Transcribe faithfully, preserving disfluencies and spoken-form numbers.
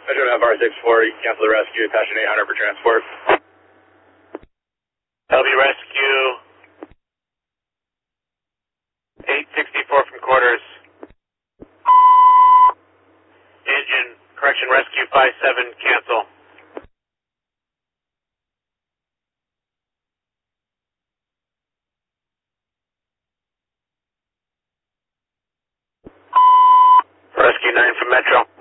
I don't have R six forty, cancel the rescue, attachment eight hundred for transport. L B rescue, eight sixty-four from quarters. Engine, correction rescue, five seven, cancel. Rescue nine from Metro.